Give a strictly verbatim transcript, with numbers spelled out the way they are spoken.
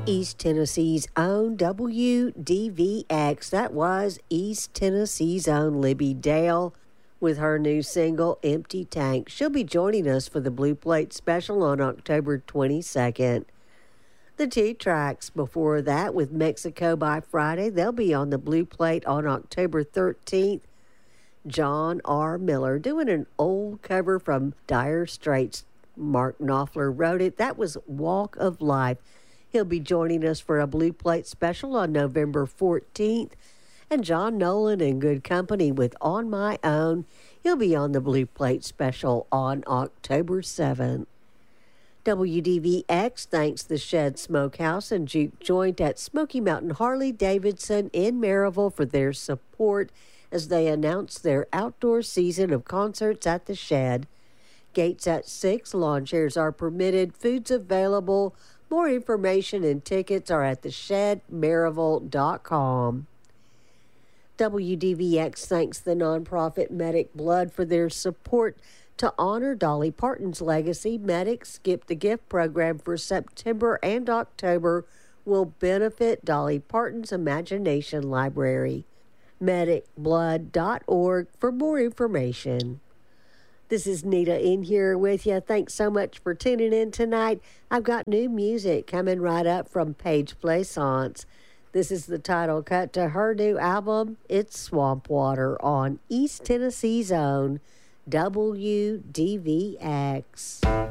East Tennessee's own W D V X. That was East Tennessee's own Libby Dale with her new single, Empty Tank. She'll be joining us for the Blue Plate special on October twenty-second. The two tracks before that with Mexico by Friday, they'll be on the Blue Plate on October thirteenth. John R. Miller doing an old cover from Dire Straits. Mark Knopfler wrote it. That was Walk of Life. He'll be joining us for a Blue Plate special on November fourteenth. And John Nolan in good company with On My Own. He'll be on the Blue Plate special on October seventh. W D V X thanks the Shed Smokehouse and Juke Joint at Smoky Mountain Harley-Davidson in Maryville for their support as they announce their outdoor season of concerts at the Shed. Gates at six, lawn chairs are permitted, food's available. More information and tickets are at the shed maryville dot com. W D V X thanks the nonprofit Medic Blood for their support to honor Dolly Parton's legacy. Medic Skip the Gift program for September and October will benefit Dolly Parton's Imagination Library. medic blood dot org for more information. This is Nita in here with you. Thanks so much for tuning in tonight. I've got new music coming right up from Paige Plaisance. This is the title cut to her new album, It's Swamp Water, on East Tennessee's own W D V X.